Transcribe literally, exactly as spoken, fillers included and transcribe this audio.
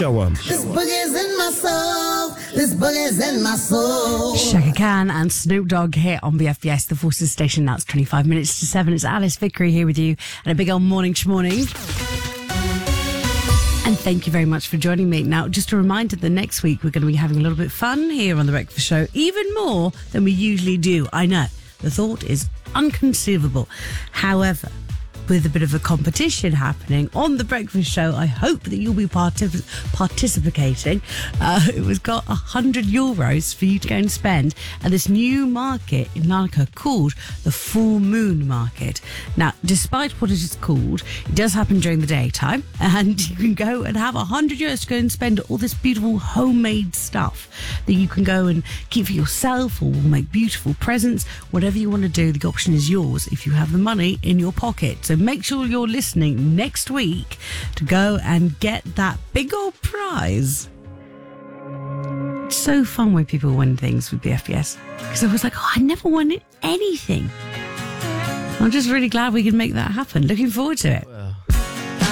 show 'em. This boogie's in my soul. This boogie's in my soul. Shaka Khan and Snoop Dogg here on B F B S, the Forces Station. Now it's twenty-five minutes to seven. It's Alice Vickery here with you, and a big old morning morning. And thank you very much for joining me. Now, just a reminder that next week we're going to be having a little bit of fun here on The Breakfast Show, even more than we usually do. I know, the thought is inconceivable. However, with a bit of a competition happening on The Breakfast Show, I hope that you'll be partic- participating. Uh, it was got one hundred euros for you to go and spend at this new market in Larnaca called the Full Moon Market. Now, despite what it is called, it does happen during the daytime, and you can go and have one hundred euros to go and spend all this beautiful homemade stuff that you can go and keep for yourself or make beautiful presents. Whatever you want to do, the option is yours if you have the money in your pocket. So make sure you're listening next week to go and get that big old prize. It's so fun when people win things with B F B S, because I was like, oh, I never won anything. I'm just really glad we can make that happen. Looking forward to it. Well,